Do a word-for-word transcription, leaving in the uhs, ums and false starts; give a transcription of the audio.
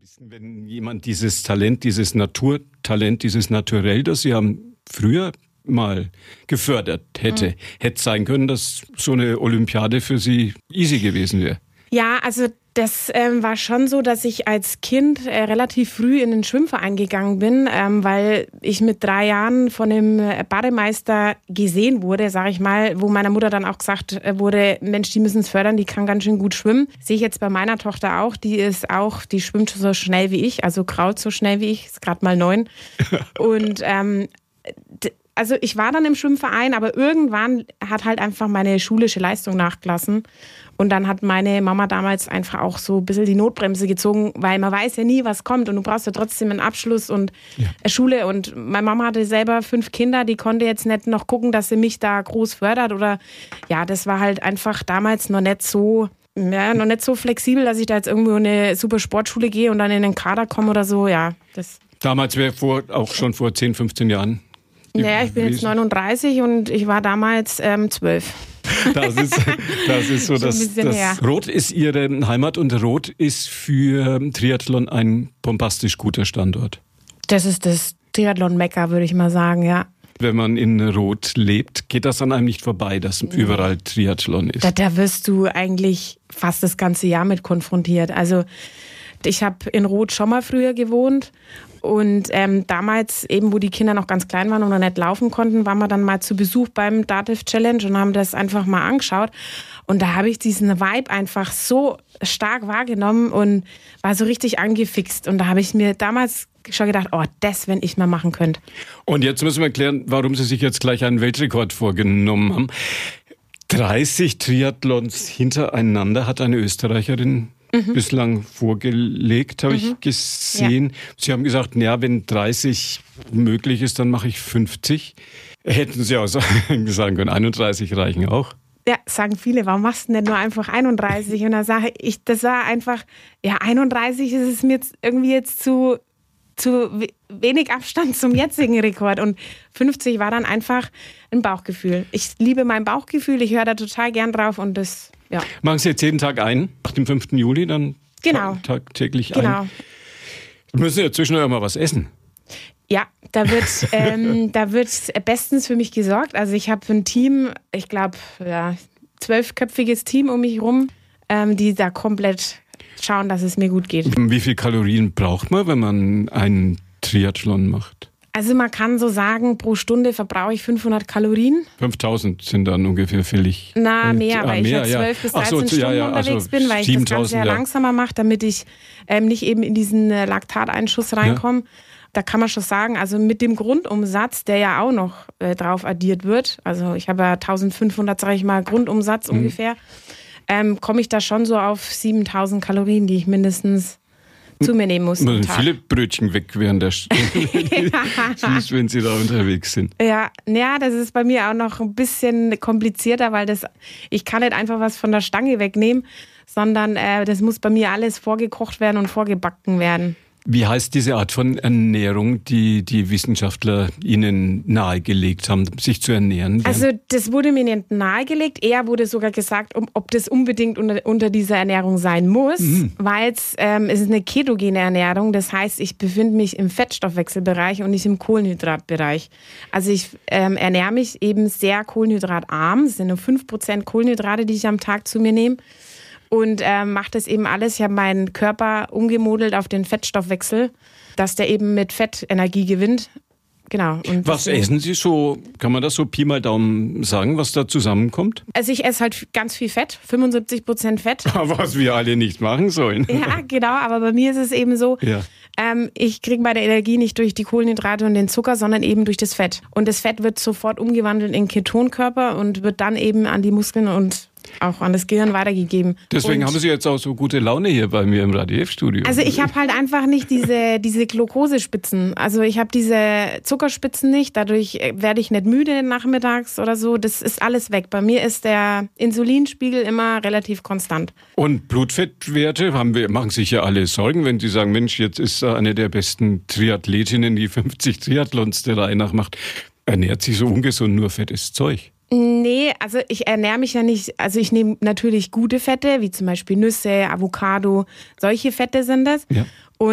bisschen, wenn jemand dieses Talent, dieses Naturtalent, dieses Naturell, das Sie haben früher mal gefördert hätte, mhm. hätte sein können, dass so eine Olympiade für Sie easy gewesen wäre. Ja, also das ähm, war schon so, dass ich als Kind äh, relativ früh in den Schwimmverein gegangen bin, ähm, weil ich mit drei Jahren von dem Bademeister gesehen wurde, sage ich mal, wo meiner Mutter dann auch gesagt wurde, Mensch, die müssen es fördern, die kann ganz schön gut schwimmen. Sehe ich jetzt bei meiner Tochter auch, die ist auch, die schwimmt so schnell wie ich, also krault so schnell wie ich, ist gerade mal neun. Und ähm, d- Also ich war dann im Schwimmverein, aber irgendwann hat halt einfach meine schulische Leistung nachgelassen. Und dann hat meine Mama damals einfach auch so ein bisschen die Notbremse gezogen, weil man weiß ja nie, was kommt. Und du brauchst ja trotzdem einen Abschluss und ja. Schule. Und meine Mama hatte selber fünf Kinder, die konnte jetzt nicht noch gucken, dass sie mich da groß fördert. Oder ja, das war halt einfach damals noch nicht so, ja, noch nicht so flexibel, dass ich da jetzt irgendwo in eine super Sportschule gehe und dann in den Kader komme oder so. Ja, das. Damals wäre vor, auch schon vor zehn, fünfzehn Jahren. Naja, ich bin jetzt neununddreißig und ich war damals ähm, zwölf. Das ist, das ist so, dass das Roth ist Ihre Heimat und Roth ist für Triathlon ein bombastisch guter Standort. Das ist das Triathlon-Mekka, würde ich mal sagen, ja. Wenn man in Roth lebt, geht das an einem nicht vorbei, dass überall Triathlon ist. Da, da wirst du eigentlich fast das ganze Jahr mit konfrontiert. Also ich habe in Roth schon mal früher gewohnt und ähm, damals eben, wo die Kinder noch ganz klein waren und noch nicht laufen konnten, waren wir dann mal zu Besuch beim Dativ Challenge und haben das einfach mal angeschaut. Und da habe ich diesen Vibe einfach so stark wahrgenommen und war so richtig angefixt. Und da habe ich mir damals schon gedacht, oh, das, wenn ich mal machen könnte. Und jetzt müssen wir erklären, warum Sie sich jetzt gleich einen Weltrekord vorgenommen haben. dreißig Triathlons hintereinander hat eine Österreicherin Mhm. bislang vorgelegt, habe mhm. ich gesehen. Ja. Sie haben gesagt, ja, wenn dreißig möglich ist, dann mache ich fünfzig. Hätten Sie auch sagen können, einunddreißig reichen auch. Ja, sagen viele, warum machst du denn nur einfach einunddreißig? Und da sage ich, das war einfach, ja, einunddreißig ist es mir jetzt irgendwie jetzt zu, zu wenig Abstand zum jetzigen Rekord. Und fünfzig war dann einfach ein Bauchgefühl. Ich liebe mein Bauchgefühl, ich höre da total gern drauf und das, ja. Machen Sie jetzt jeden Tag ein, nach dem fünften Juli dann genau. tagtäglich genau. ein? Wir müssen ja zwischendurch mal was essen. Ja, da wird, ähm, da wird bestens für mich gesorgt. Also ich habe ein Team, ich glaube, ja, zwölfköpfiges Team um mich rum, ähm, die da komplett schauen, dass es mir gut geht. Wie viel Kalorien braucht man, wenn man einen Triathlon macht? Also man kann so sagen, pro Stunde verbrauche ich fünfhundert Kalorien. fünftausend sind dann ungefähr fällig. Na, mehr, ah, weil ich ja zwölf bis dreizehn so, Stunden ja, ja, unterwegs also bin, weil ich das Ganze ja langsamer mache, damit ich ähm, nicht eben in diesen äh, Laktateinschuss reinkomme. Ja. Da kann man schon sagen, also mit dem Grundumsatz, der ja auch noch äh, drauf addiert wird, also ich habe ja eintausendfünfhundert, sage ich mal, Grundumsatz mhm. ungefähr, ähm, komme ich da schon so auf siebentausend Kalorien, die ich mindestens zu mir nehmen muss. Man viele Brötchen weg während der Stunde, wenn Sie da unterwegs sind. Ja, ja, das ist bei mir auch noch ein bisschen komplizierter, weil das, ich kann nicht einfach was von der Stange wegnehmen, sondern äh, das muss bei mir alles vorgekocht werden und vorgebacken werden. Wie heißt diese Art von Ernährung, die die Wissenschaftler Ihnen nahegelegt haben, sich zu ernähren? Also das wurde mir nicht nahegelegt. Eher wurde sogar gesagt, ob das unbedingt unter, unter dieser Ernährung sein muss, mhm. weil es, ähm, es ist eine ketogene Ernährung. Das heißt, ich befinde mich im Fettstoffwechselbereich und nicht im Kohlenhydratbereich. Also ich ähm, ernähre mich eben sehr kohlenhydratarm. Es sind nur fünf Prozent Kohlenhydrate, die ich am Tag zu mir nehme. Und äh, mache das eben alles. Ich habe meinen Körper umgemodelt auf den Fettstoffwechsel, dass der eben mit Fett Energie gewinnt. Genau. Und was essen Sie so, kann man das so Pi mal Daumen sagen, was da zusammenkommt? Also ich esse halt ganz viel Fett, fünfundsiebzig Prozent Fett. Was wir alle nicht machen sollen. Ja, genau, aber bei mir ist es eben so, ja. ähm, ich kriege meine Energie nicht durch die Kohlenhydrate und den Zucker, sondern eben durch das Fett. Und das Fett wird sofort umgewandelt in Ketonkörper und wird dann eben an die Muskeln und auch an das Gehirn weitergegeben. Deswegen und haben Sie jetzt auch so gute Laune hier bei mir im Radio F-Studio. Also ich habe halt einfach nicht diese, diese Glukosespitzen. Also ich habe diese Zuckerspitzen nicht. Dadurch werde ich nicht müde nachmittags oder so. Das ist alles weg. Bei mir ist der Insulinspiegel immer relativ konstant. Und Blutfettwerte haben wir, machen sich ja alle Sorgen, wenn Sie sagen, Mensch, jetzt ist eine der besten Triathletinnen, die fünfzig Triathlons der Reihe nach macht. Ernährt sich so ungesund nur fettes Zeug? Nee, also ich ernähre mich ja nicht, also ich nehme natürlich gute Fette, wie zum Beispiel Nüsse, Avocado, solche Fette sind das. Ja.